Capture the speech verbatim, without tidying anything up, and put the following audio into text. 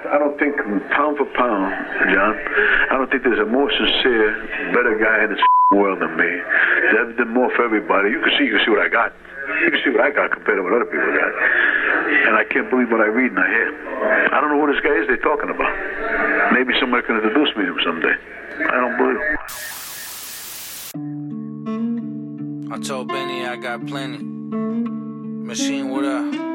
I don't think pound for pound, John, I don't think there's a more sincere, better guy in this world than me. They've done more for everybody. You can see, you can see what I got. You can see what I got compared to what other people got. And I can't believe what I read and I hear. I don't know who this guy is they're talking about. Maybe somebody can introduce me to him someday. I don't believe it. I told Benny I got plenty. Machine, what up?